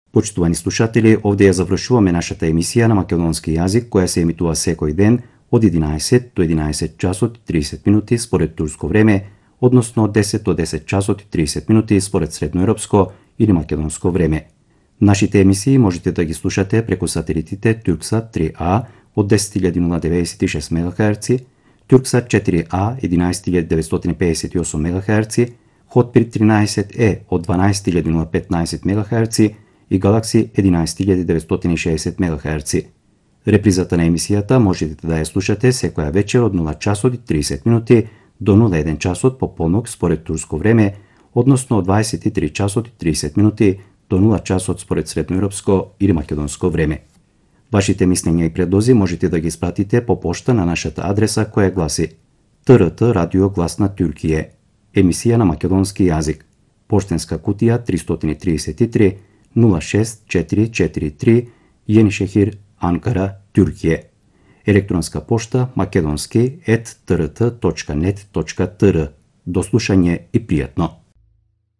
Почитувани слушатели, овде ја завршуваме нашата емисија на македонски јазик, која се емитува секој ден од 11 до 11 часот и 30 минути според турско време, односно од 10 до 10 часот и 30 минути според средноевропско или македонско време. Нашите емисии можете да ги слушате преку сателитите Turksat 3A од 10096 МГц, Turksat 4A 11958 МГц, Hotbird 13E од 12015 МГц и Galaxy 11960 МГц. Репризата на емисијата можете да ја слушате секоја вечер од 0 часот и 30 минути до 01 часот по полнок според турско време, односно од 23 часот и 30 минути до 0 часот според средноевропско или македонско време. Вашите мислења и предлози можете да ги испратите по пошта на нашата адреса која гласи ТРТ Радио Глас на Тюркије, емисија на македонски јазик, поштенска кутија 333 06443 Јенишехир, Анкара, Тюркије. Електронска пошта makedonski@trt.net.tr. До слушање и пријатно!